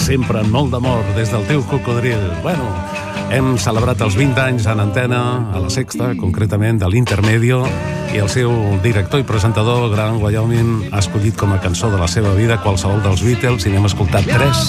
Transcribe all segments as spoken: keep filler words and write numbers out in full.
sempre amb molt d'amor des del teu cocodril. Bueno, hem celebrat els vint anys en antena, a la Sexta, concretament de l'Intermedio, i el seu director i presentador, Gran Wyoming, ha escollit com a cançó de la seva vida qualsevol dels Beatles, i n'hem escoltat tres.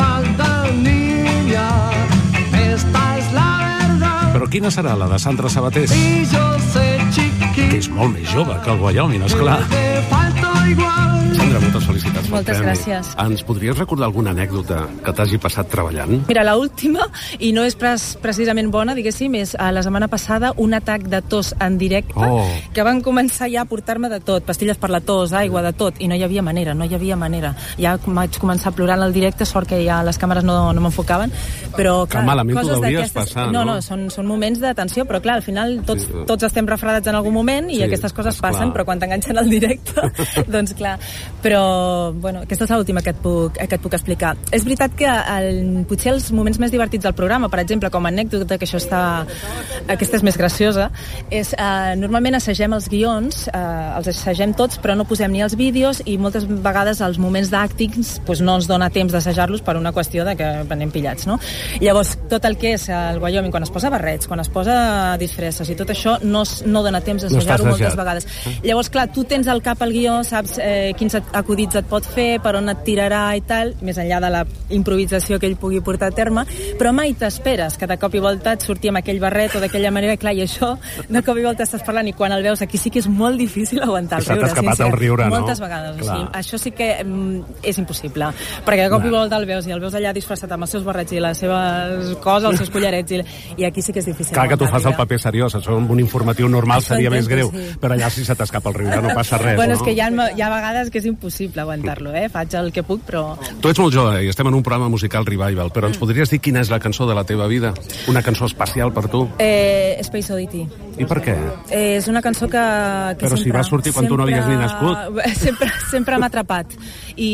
Però quina serà la de Sandra Sabatés? Que és molt més jove que el Wyoming, esclar. Sandra, moltes felicitats. Moltes gràcies. Ens podries recordar alguna anècdota que t'hagi passat treballant? Mira, l'última, i no és pres, precisament bona, diguéssim, és a la setmana passada un atac de tos en directe, oh. que van començar ja a portar-me de tot, pastilles per la tos, aigua, de tot, i no hi havia manera, no hi havia manera. Ja vaig començar a plorar en el directe, sort que ja les càmeres no, no m'enfocaven, però clar, que malament coses t'ho deuries d'aquestes... passar, no? No, no, són, són moments de tensió, però clar, al final tots, sí. tots estem refredats en algun moment i sí, aquestes coses esclar. passen, però quan t'enganxen al directe, doncs clar, però bueno, aquesta és l'última que et puc, que et puc explicar. És veritat que el, potser els moments més divertits del programa, per exemple, com a anècdota, que això està, aquesta és més graciosa, és eh, normalment assagem els guions, eh, els assagem tots, però no posem ni els vídeos, i moltes vegades els moments d'àctings pues, no ens dona temps d'assajar-los per una qüestió de que anem pillats, no? Llavors, tot el que és el Wyoming, quan es posa barrets, quan es posa disfresses i tot això, no, no dona temps d'assajar-ho no moltes vegades. Llavors, clar, tu tens al cap el guió, saps eh, quins acudits et pot fer, per on et tirarà i tal, més enllà de la improvisació que ell pugui portar a terme, però mai t'esperes que de cop i volta et surti amb aquell barret o d'aquella manera, clar, i això de cop i volta estàs parlant i quan el veus aquí sí que és molt difícil aguantar el riure. S'ha escapat el riure, no? Moltes vegades, o sigui, això sí que mm, és impossible, perquè de cop clar. i volta el veus i el veus allà disfressat amb els seus barrets i les seves coses, els seus collarets, i, i aquí sí que és difícil. Clar que tu fas el paper seriós, això amb un informatiu normal això seria més greu, sí. però allà si se t'escapa el riure no passa res. Bueno, no? és que hi ha, hi ha vegades que és impossible aguantar-lo, eh? Faig el que puc, però... Tu ets molt jove i estem en un programa musical revival, però ens podries dir quina és la cançó de la teva vida? Una cançó especial per tu? Eh, Space Oddity. I per què? Eh, és una cançó que, que però sempre... si va sortir quan sempre, tu no havies ni nascut. Sempre, sempre m'ha atrapat. I,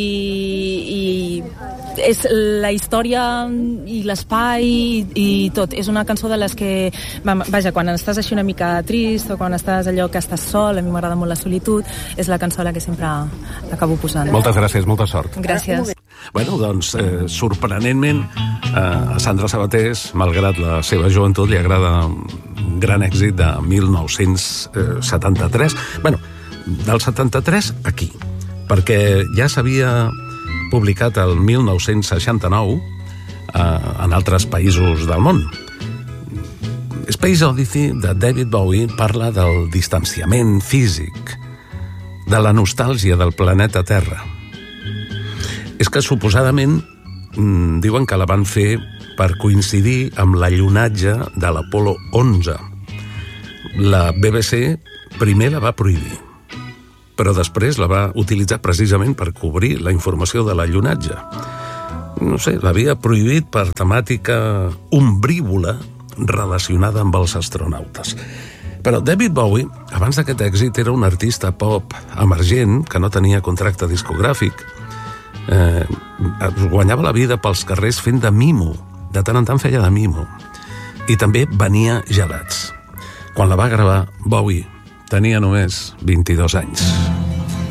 I és la història i l'espai i, i tot. És una cançó de les que... Vaja, quan estàs així una mica trist o quan estàs allò que estàs sol, a mi m'agrada molt la solitud, és la cançó la que sempre acabo posant. Moltes gràcies, molta sort. Gràcies. Bueno, doncs, eh, sorprenentment, eh, a Sandra Sabatés, malgrat la seva joventut, li agrada un gran èxit de mil nou-cents setanta-tres. Bueno, del setanta-tres aquí, perquè ja s'havia publicat el mil nou-cents seixanta-nou eh, en altres països del món. Space Oddity, de David Bowie, parla del distanciament físic, de la nostàlgia del planeta Terra. És que suposadament mmm, diuen que la van fer per coincidir amb l'allunatge de l'Apolo onze. La B B C primer la va prohibir, però després la va utilitzar precisament per cobrir la informació de l'allunatge. No sé, l'havia prohibit per temàtica ombrívola relacionada amb els astronautes. Però David Bowie, abans d'aquest èxit, era un artista pop emergent que no tenia contracte discogràfic. Eh, guanyava la vida pels carrers fent de mimo, de tant en tant feia de mimo, i també venia gelats. Quan la va gravar, Bowie tenia només vint-i-dos anys.